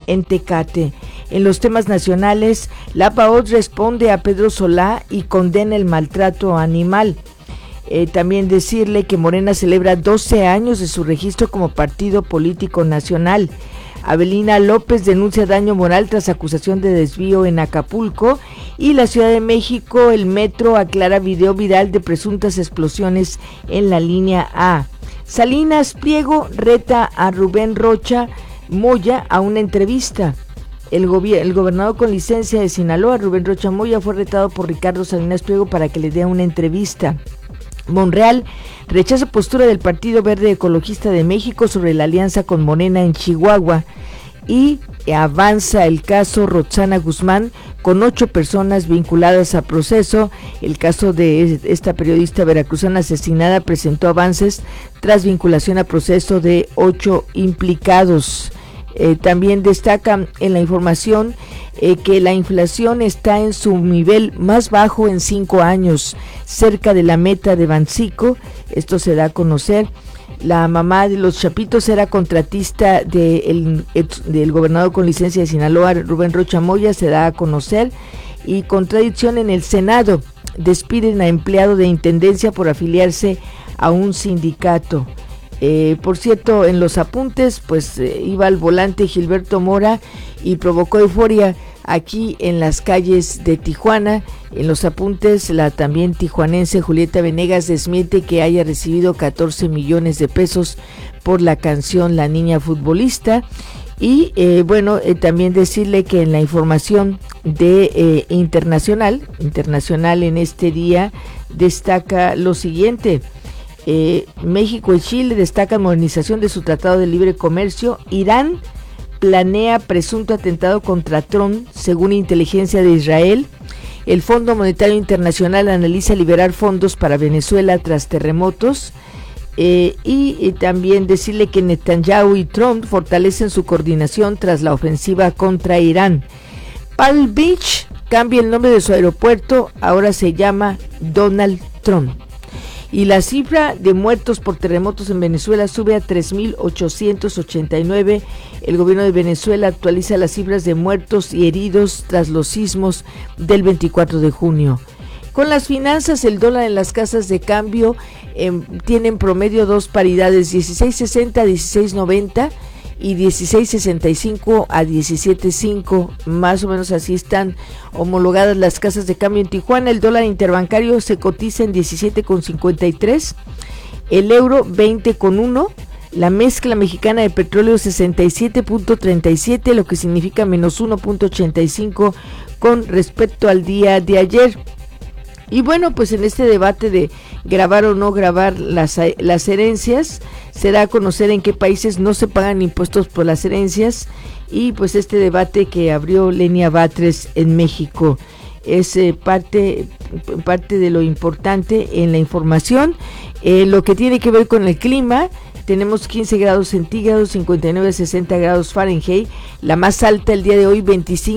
en Tecate. En los temas nacionales, la PAOT responde a Pedro Solá y condena el maltrato animal. También decirle que Morena celebra 12 años de su registro como partido político nacional. Avelina López denuncia daño moral tras acusación de desvío en Acapulco. Y la Ciudad de México, el metro aclara video viral de presuntas explosiones en la línea A. Salinas Pliego reta a Rubén Rocha Moya a una entrevista. El gobernador con licencia de Sinaloa, Rubén Rocha Moya, fue retado por Ricardo Salinas Pliego para que le dé una entrevista. Monreal rechaza postura del Partido Verde Ecologista de México sobre la alianza con Morena en Chihuahua. Y avanza el caso Roxana Guzmán con 8 personas vinculadas a proceso. El caso de esta periodista veracruzana asesinada presentó avances tras vinculación a proceso de 8 implicados. También destaca en la información que la inflación está en su nivel más bajo en 5 años, cerca de la meta de Bancico. Esto se da a conocer. La mamá de los Chapitos era contratista del gobernador con licencia de Sinaloa, Rubén Rocha Moya, se da a conocer. Y contradicción en el Senado, despiden a empleado de Intendencia por afiliarse a un sindicato. Por cierto, en los apuntes, pues iba al volante Gilberto Mora y provocó euforia aquí en las calles de Tijuana. En los apuntes, la también tijuanense Julieta Venegas desmiente que haya recibido 14 millones de pesos por la canción La Niña Futbolista. Y también decirle que en la información de internacional en este día destaca lo siguiente. México y Chile destacan modernización de su tratado de libre comercio. Irán planea presunto atentado contra Trump, según inteligencia de Israel. El Fondo Monetario Internacional analiza liberar fondos para Venezuela tras terremotos. Y también decirle que Netanyahu y Trump fortalecen su coordinación tras la ofensiva contra Irán. Palm Beach cambia el nombre de su aeropuerto, ahora se llama Donald Trump. Y la cifra de muertos por terremotos en Venezuela sube a 3.889. El gobierno de Venezuela actualiza las cifras de muertos y heridos tras los sismos del 24 de junio. Con las finanzas, el dólar en las casas de cambio tiene en promedio 2 paridades, 16.60 a 16.90 y 16.65 a 17.5, más o menos así están homologadas las casas de cambio en Tijuana. El dólar interbancario se cotiza en 17.53, el euro 20.1, la mezcla mexicana de petróleo 67.37, lo que significa menos 1.85 con respecto al día de ayer. Y bueno, pues en este debate de grabar o no grabar las herencias, se da a conocer en qué países no se pagan impuestos por las herencias, y pues este debate que abrió Lenia Batres en México es parte de lo importante en la información. Lo que tiene que ver con el clima, tenemos 15 grados centígrados, 59 a 60 grados Fahrenheit, la más alta el día de hoy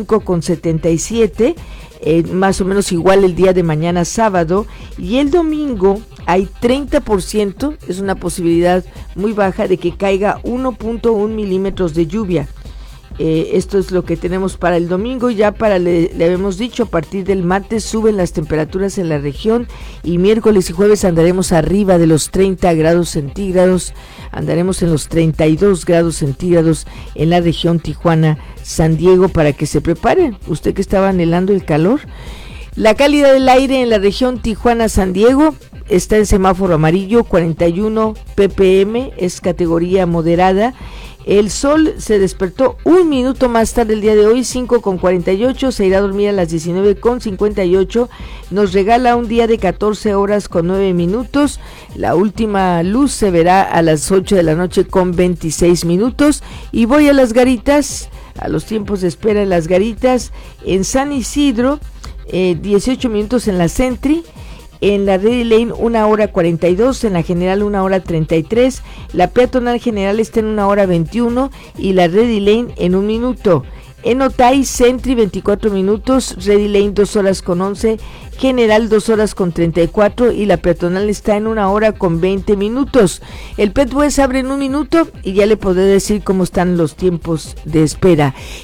25,77, más o menos igual el día de mañana sábado, y el domingo hay 30%, es una posibilidad muy baja de que caiga 1.1 milímetros de lluvia. Esto es lo que tenemos para el domingo. Ya le habíamos dicho, a partir del martes suben las temperaturas en la región, y miércoles y jueves andaremos arriba de los 30 grados centígrados, andaremos en los 32 grados centígrados en la región Tijuana, San Diego, para que se preparen, usted que estaba anhelando el calor. La calidad del aire en la región Tijuana, San Diego, está en semáforo amarillo, 41 ppm, es categoría moderada. El sol se despertó un minuto más tarde el día de hoy, 5:48, se irá a dormir a las 19:58, nos regala un día de 14 horas con 9 minutos, la última luz se verá a las 8 de la noche con 26 minutos, y voy a las garitas, a los tiempos de espera en las garitas. En San Isidro, 18 minutos en la Sentry, en la Ready Lane 1 hora 42, en la General 1 hora 33, la Peatonal General está en 1 hora 21 y la Ready Lane en 1 minuto. En Otay, Sentry 24 minutos, Ready Lane 2 horas con 11, General 2 horas con 34 y la Peatonal está en 1 hora con 20 minutos. El Pet West abre en 1 minuto y ya le podré decir cómo están los tiempos de espera.